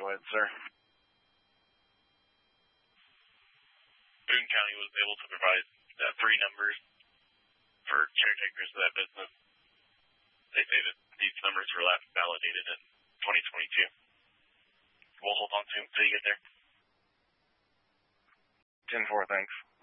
ahead, sir. Boone County was able to provide 3 numbers for caretakers of that business. They say that these numbers were last validated in 2022. We'll hold on to them until you get there. 10-4, thanks.